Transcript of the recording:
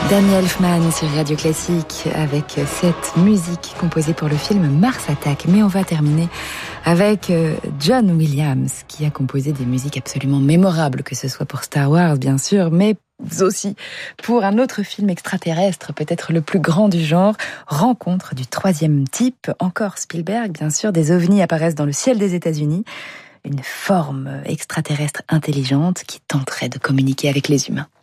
Danny Elfman sur Radio Classique avec cette musique composée pour le film Mars Attack. Mais on va terminer avec John Williams qui a composé des musiques absolument mémorables, que ce soit pour Star Wars bien sûr, mais aussi pour un autre film extraterrestre, peut-être le plus grand du genre, Rencontre du troisième type, encore Spielberg bien sûr. Des ovnis apparaissent dans le ciel des États-Unis, une forme extraterrestre intelligente qui tenterait de communiquer avec les humains.